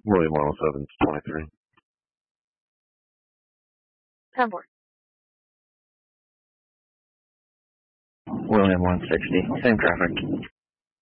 William 107 to 23. 10-4. William 160, same traffic.